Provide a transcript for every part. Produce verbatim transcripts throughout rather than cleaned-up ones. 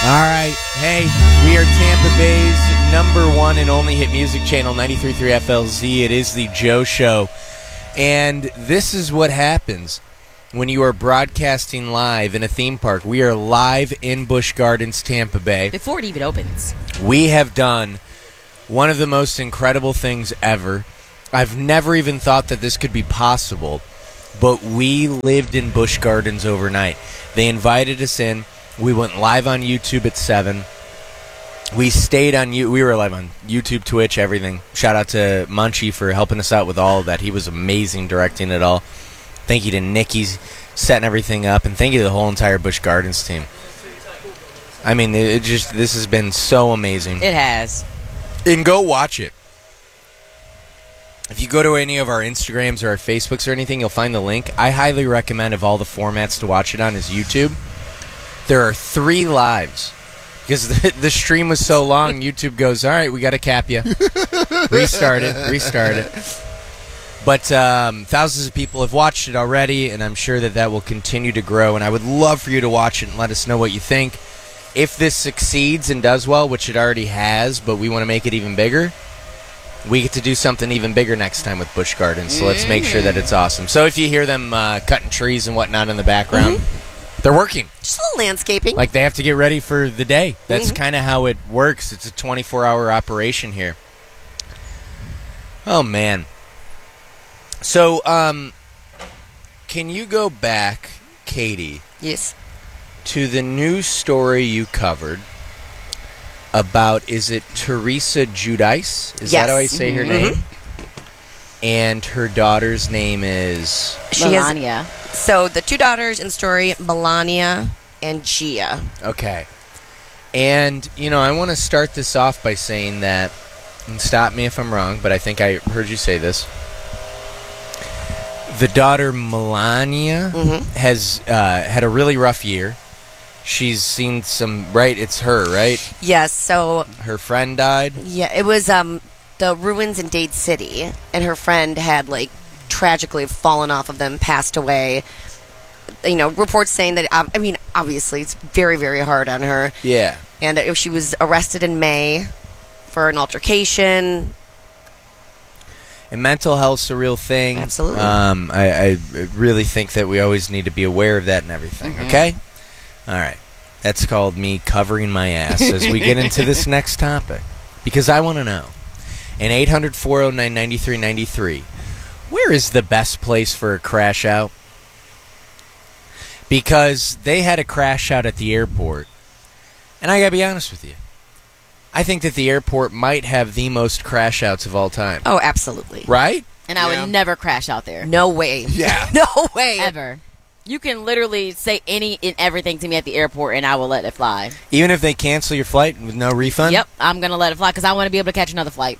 All right. Hey, we are Tampa Bay's number one and only hit music channel, ninety-three point three F L Z. It is the Joe Show. And this is what happens when you are broadcasting live in a theme park. We are live in Busch Gardens, Tampa Bay. Before it even opens. We have done one of the most incredible things ever. I've never even thought that this could be possible, but we lived in Busch Gardens overnight. They invited us in. We went live on YouTube at seven. We stayed on you. We were live on YouTube, Twitch, everything. Shout out to Munchie for helping us out with all of that. He was amazing directing it all. Thank you to Nikki setting everything up, and thank you to the whole entire Busch Gardens team. I mean, it just this has been so amazing. It has. And go watch it. If you go to any of our Instagrams or our Facebooks or anything, you'll find the link. I highly recommend, of all the formats to watch it on, is YouTube. There are three lives. Because the, the stream was so long, YouTube goes, all right, we got to cap you. Restart it, restart it. But um, thousands of people have watched it already, and I'm sure that that will continue to grow. And I would love for you to watch it and let us know what you think. If this succeeds and does well, which it already has, but we want to make it even bigger, we get to do something even bigger next time with Busch Gardens. So let's make sure that it's awesome. So if you hear them uh, cutting trees and whatnot in the background, mm-hmm. they're working. Just a little landscaping. Like they have to get ready for the day. That's mm-hmm. kind of how it works. It's a twenty-four hour operation here. Oh, man. So, um, can you go back, Katie? Yes. To the news story you covered about, is it Teresa Giudice? Is yes. that how I say her mm-hmm. name? And her daughter's name is? She Melania. Has, so the two daughters in the story, Melania and Gia. Okay. And, you know, I want to start this off by saying that, and stop me if I'm wrong, but I think I heard you say this. The daughter, Melania, mm-hmm. has uh, had a really rough year. She's seen some, right? It's her, right? Yes, so... Her friend died? Yeah, it was um, the ruins in Dade City, and her friend had, like, tragically fallen off of them, passed away. You know, reports saying that, um, I mean, obviously, it's very, very hard on her. Yeah. And uh, she was arrested in May for an altercation. And mental health's a real thing. Absolutely. Um, I, I really think that we always need to be aware of that and everything, mm-hmm. okay? All right. That's called me covering my ass as we get into this next topic. Because I want to know. And eight hundred, four oh nine, nine three nine three, where is the best place for a crash out? Because they had a crash out at the airport. And I got to be honest with you. I think that the airport might have the most crash outs of all time. Oh, absolutely. Right? And I Yeah. would never crash out there. No way. Yeah. No way. Ever. You can literally say any and everything to me at the airport, and I will let it fly. Even if they cancel your flight with no refund? Yep, I'm going to let it fly because I want to be able to catch another flight.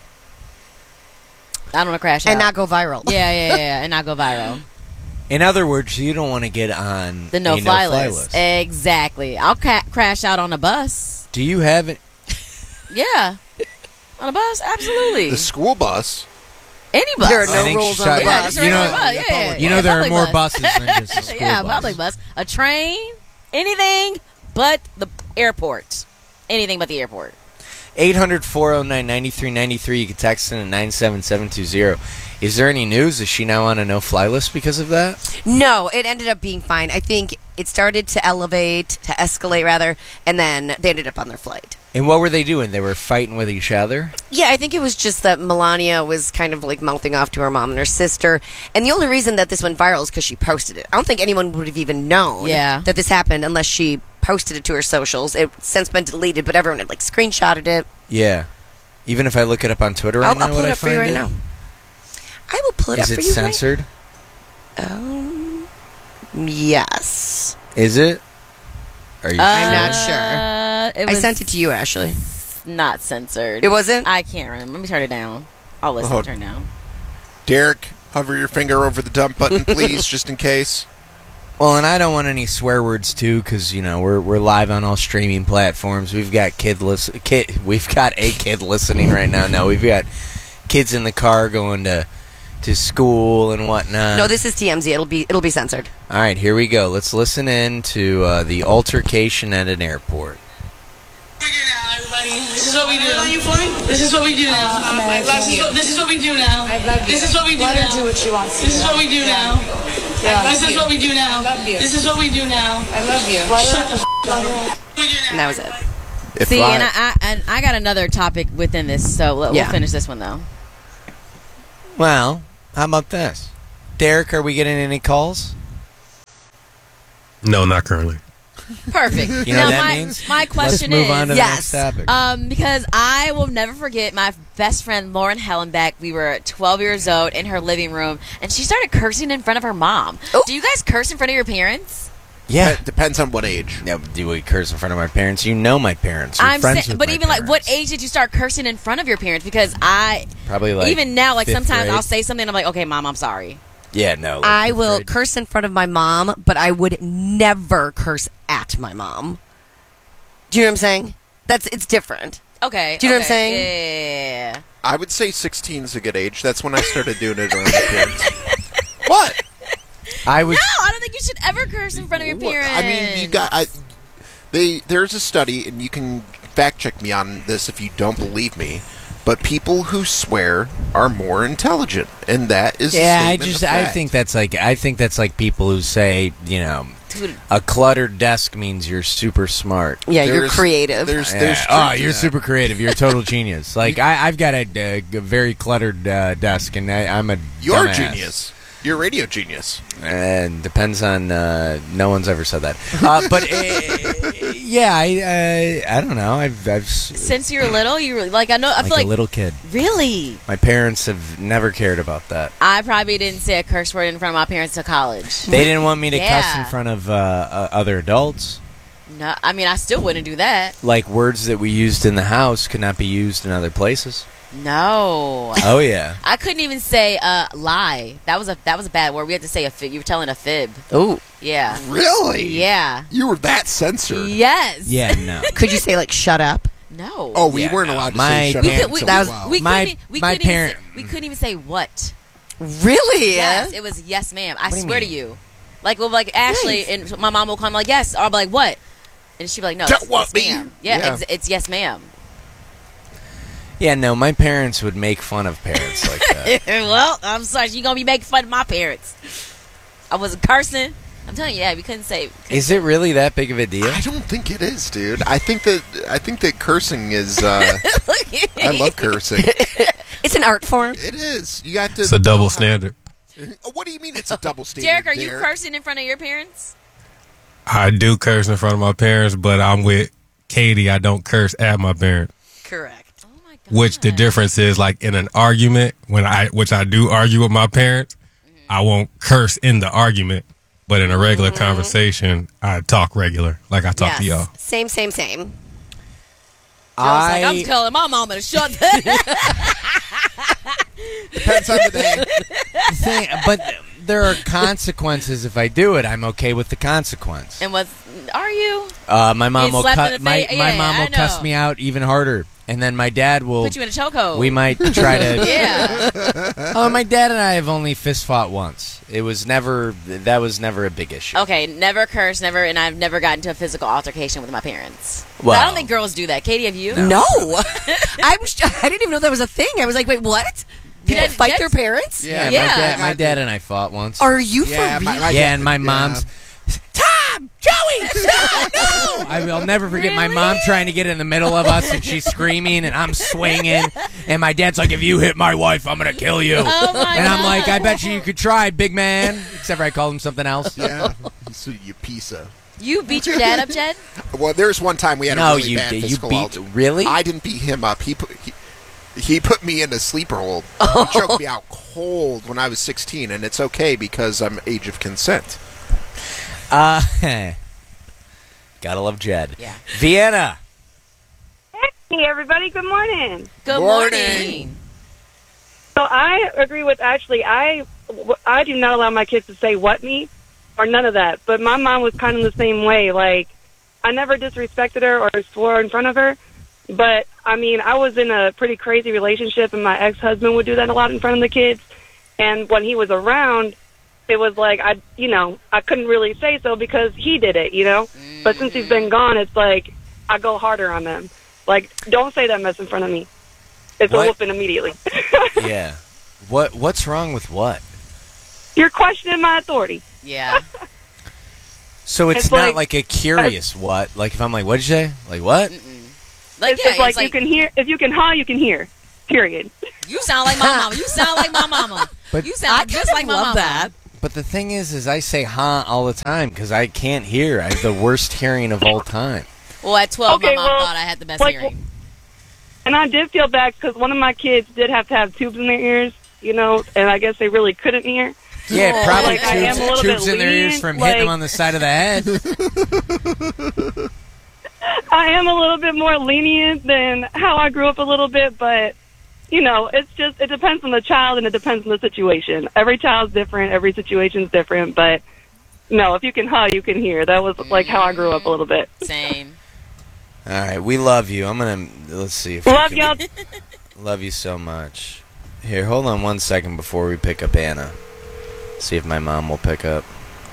I don't want to crash And out. not go viral. Yeah, yeah, yeah, and not go viral. In other words, you don't want to get on The a no-fly no-fly list. list. Exactly. I'll ca- crash out on a bus. Do you have it? Yeah. On a bus? Absolutely. The school bus. Any bus. There are I no think rules she's on the talking- Yeah, bus. just a you know- regular bus. Yeah, yeah, You yeah, know there are public more bus. buses than just a school yeah, bus. public bus. A train, anything but the airport. Anything but the airport. eight hundred, four oh nine, nine three nine three. You can text in at nine seven seven two zero. Is there any news? Is she now on a no-fly list because of that? No, it ended up being fine. I think it started to elevate, to escalate rather, and then they ended up on their flight. And what were they doing? They were fighting with each other? Yeah, I think it was just that Melania was kind of like mouthing off to her mom and her sister. And the only reason that this went viral is because she posted it. I don't think anyone would have even known Yeah. that this happened unless she posted it to her socials. It's since been deleted, but everyone had like screenshotted it. Yeah. Even if I look it up on Twitter right I'll, now, I'll pull would it I up for you find right it? now. I will pull it Is up it for you censored? right Um, yes. Is it? Are you I'm sure? not sure. Uh, it I was sent it to you, Ashley. not censored. It wasn't? I can't remember. Let me turn it down. I'll listen. Oh. Turn it down. Derek, hover your finger over the dump button, please, just in case. Well, and I don't want any swear words too, because you know we're we're live on all streaming platforms. We've got kid listen, kid. We've got a kid listening right now. No, we've got kids in the car going to to school and whatnot. No, this is T M Z. It'll be it'll be censored. All right, here we go. Let's listen in to uh, the altercation at an airport. This is what we do. Are you fine? This is what we do now. This is what, this is what we do now. I love you. This is what we do now. Let her do what she wants to do. This is what we do now. Yeah. This is what we do now. I love you. This is what we do now. I love you. Shut the f*** up. And that was it. If See, I, and I, I and I got another topic within this, so we'll, Yeah. we'll finish this one though. Well, how about this? Derek, are we getting any calls? No, not currently. Perfect. You know now what that my means? my Let's question move is, on to the Yes. next topic. um, because I will never forget my best friend Lauren Hellenbeck. We were twelve years old in her living room, and she started cursing in front of her mom. Oh. Do you guys curse in front of your parents? yeah. it depends on what age. No, do we curse in front of my parents? You know my parents. You're I'm friends sa- with but my even like, what parents. age did you start cursing in front of your parents? Because I Probably like even now, like fifth sometimes grade. I'll say something, and I'm like, okay, mom, I'm sorry. Yeah, no. like I fifth will grade. curse in front of my mom, but I would never curse at my mom. Do you know what I'm saying? That's it's different. Okay. Do you know what I'm okay. saying? Yeah. I would say sixteen is a good age. That's when I started doing it around my parents. What? I was. No, I don't think you should ever curse in front of your What? parents. I mean, you got. I, they there's a study, and you can fact check me on this if you don't believe me. But people who swear are more intelligent, and that is a Yeah, I statement just of I fact. think that's like I think that's like people who say, you know, Dude. a cluttered desk means you're super smart. Yeah, you're There's- creative. There's, Yeah. there's Oh, truth to you're that. super creative. You're a total genius. Like I, I've got a, a very cluttered uh, desk, and I, I'm a You're a dumbass. genius. You're a radio genius. And depends on. Uh, no one's ever said that. Uh, but uh, yeah, I uh, I don't know. I've I've s- Since you were little, you were like I know. I like feel like a little kid. really. My parents have never cared about that. I probably didn't say a curse word in front of my parents until college. They didn't want me to cuss Yeah. in front of uh, uh, other adults. No, I mean I still wouldn't do that. Like words that we used in the house could not be used in other places. No, Oh yeah. I couldn't even say uh, lie. That was a that was a bad word. We had to say a fib. You were telling a fib. Ooh. Yeah. Really? Yeah. You were that censored. Yes. Yeah, no. Could you say like shut up? No. Oh, we Yeah, weren't no. allowed to My- say shut We up could- until we, that was- twelve. we My- couldn't, we my couldn't parent- Even say, we couldn't even say what. Really? Yes, it was yes, ma'am. I do you swear to mean? you. Like, well, like Ashley and my mom will come like yes, or I'll be like what, and she'd be like no, That it's, what, yes, me? ma'am. Yeah, Yeah. It's, it's yes, ma'am. Yeah, no, my parents would make fun of parents like that. Well, I'm sorry, you gonna be making fun of my parents. I wasn't cursing. I'm telling you, yeah, we couldn't say. Is it really that big of a deal? I don't think it is, dude. I think that I think that cursing is. Uh, I love cursing. It's an art form. It is. You got to. It's a double standard. What do you mean? It's a double standard. Derek, are you Derek? cursing in front of your parents? I do curse in front of my parents, but I'm with Katie. I don't curse at my parents. Correct. Oh my god. Which the difference is, like in an argument, when I which I do argue with my parents, I won't curse in the argument, but in a regular conversation, I talk regular, like I talk to y'all. Same, same, same. I was like, I I'm telling my mama to shut that. Depends on the day. think, but there are consequences if I do it. I'm okay with the consequence. And was are you? Uh, my mom You will slapped in cut the my face? my Yeah, mom I will cuss know. me out even harder, and then my dad will. Put you in a chokehold. We might try to. Yeah. Oh, my dad and I have only fist fought once. It was never. That was never a big issue. Okay, never curse, never, and I've never gotten into a physical altercation with my parents. Well- I don't think girls do that. Katie, have you? No, I was. I didn't even know that was a thing. I was like, wait, what? People Yeah, fight Jets- their parents? Yeah, Yeah. My, dad, my I dad did. and I fought once. Are you Yeah, for my- real? my- yeah, and my Yeah. mom's. Tom, Joey, stop! No! I will never forget my mom trying to get in the middle of us, and she's screaming, and I'm swinging, and my dad's like, "If you hit my wife, I'm gonna kill you." Oh my and I'm God. like, "I bet you you could try, big man." Except for I called him something else. Yeah. So you piece of. You beat your dad up, Jed? Well, there's one time we had No, a really you bad did. You physical beat alter- really? I didn't beat him up. He put he, he put me in a sleeper hold. Oh. He choked me out cold when I was sixteen, and it's okay because I'm age of consent. Uh, gotta love Jed. Yeah. Vienna. Hey, everybody. Good morning. Good Morning. morning. So I agree with Ashley. I, I do not allow my kids to say what me or none of that. But my mom was kind of the same way. Like, I never disrespected her or swore in front of her. But, I mean, I was in a pretty crazy relationship, and my ex-husband would do that a lot in front of the kids. And when he was around, it was like, I, you know, I couldn't really say so because he did it, you know. But since he's been gone, it's like I go harder on them. Like, don't say that mess in front of me. It's What? a whooping immediately. Yeah. What What's wrong with what? You're questioning my authority. Yeah. So it's, It's not like- like a curious what. Like if I'm like, what'd you say? Like what? Like, It's yeah, just like, it's like you can hear. If you can huh, you can hear. Period. you sound like my mama. You sound like my mama. But- you sound I just kind like of my love mama. that. But the thing is, is I say huh all the time because I can't hear. I have the worst hearing of all time. Well, at twelve, Okay, my mom well, thought I had the best like, hearing. And I did feel bad because one of my kids did have to have tubes in their ears, you know, and I guess they really couldn't hear. Yeah, Oh, probably like, I am a little tubes, tubes bit in their ears lenient, from hitting them like- on the side of the head. I am a little bit more lenient than how I grew up a little bit, but you know, it's just it depends on the child and it depends on the situation. Every child's different, every situation's different, but no, if you can huh, you can hear. That was like how I grew up a little bit. Same. All right, we love you. I'm gonna let's see if we Love can- y'all. Love you so much. Here, hold on one second before we pick up Anna. See if my mom will pick up.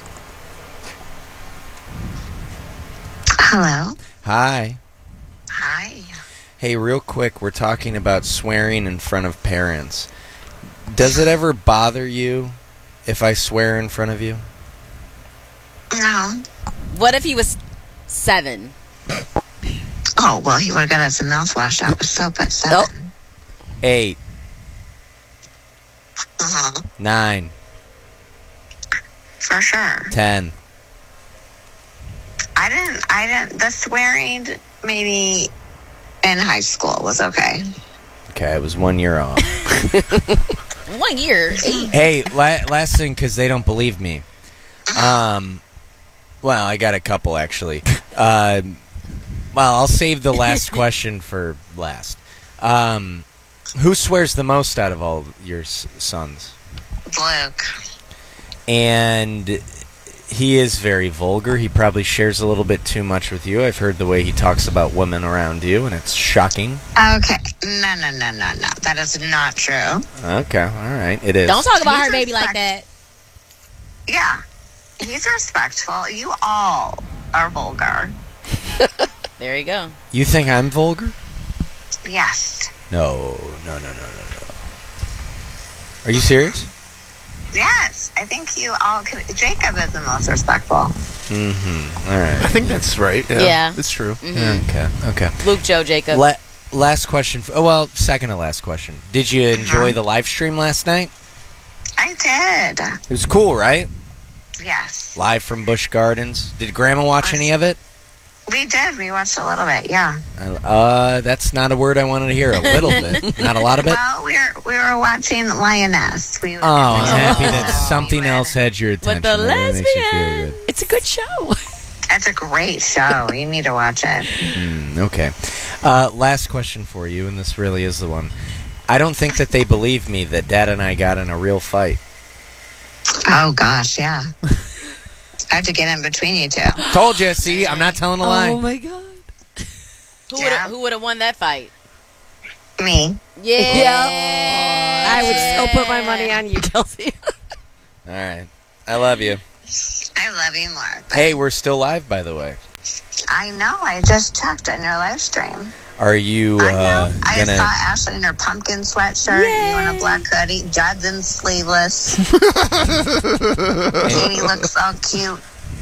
Hello. Hi. Hi. Hey, real quick, we're talking about swearing in front of parents. Does it ever bother you if I swear in front of you? No. What if he was seven? Oh, well, he would have got us a mouthwash out with soap at seven. Eight, Uh-huh. nine, For sure. ten. I didn't, I didn't, the swearing maybe in high school was okay. Okay, I was one year off. One year. Eight. Hey, la- last thing, because they don't believe me. Um, well, I got a couple actually. Uh, well, I'll save the last question for last. Um, who swears the most out of all your s- sons? Luke. And he is very vulgar. He probably shares a little bit too much with you. I've heard the way he talks about women around you, and it's shocking. Okay. No, no, no, no, no. That is not true. Okay, all right, it is. Don't talk about He's her baby like respect- that. Yeah. He's respectful. You all are vulgar. There you go. You think I'm vulgar? Yes. No, no, no, no, no, no. Are you serious? Yes. I think you all could. Jacob is the most respectful. Mm-hmm. All I right. think that's right. Yeah, Yeah. it's true. Okay, okay. Luke, Joe, Jacob. La- last question. f- Oh, well, second to last question. Did you enjoy the live stream last night? I did. It was cool, right? Yes. Live from Busch Gardens. Did Grandma watch any of it? We did. We watched a little bit, yeah. Uh, that's not a word I wanted to hear. A little bit, not a lot of it. Well, we were we were watching Lioness. We Oh, I'm happy that Oh, something we else had your attention. the That makes you feel lesbian. good. It's a good show. It's a great show. You need to watch it. Mm, okay. Uh, last question for you, and this really is the one. I don't think that they believe me that Dad and I got in a real fight. Oh gosh, yeah. I have to get in between you two. Told you. See, I'm not telling a lie. Oh my god. Who Yeah. would have who would have won that fight? Me. Yeah. Yeah. I would still put my money on you, Kelsey. All right. I love you. I love you more. but Hey, we're still live, by the way. I know. I just checked on your live stream. Are you I know. uh, I gonna? saw Ashley in her pumpkin sweatshirt, you in a black hoodie, Judd's in sleeveless. Katie looks so cute.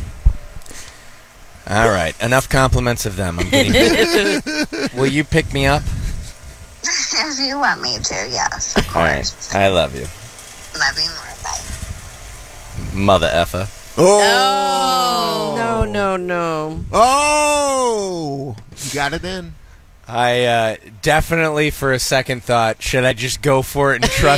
All right. Enough compliments of them. I'm getting. Will you pick me up? If you want me to, yes, of All course. right. I love you, Love you more. Bye. mother effer. Oh, No, no, no. oh, you got it in. I uh, definitely, for a second, thought, should I just go for it and trust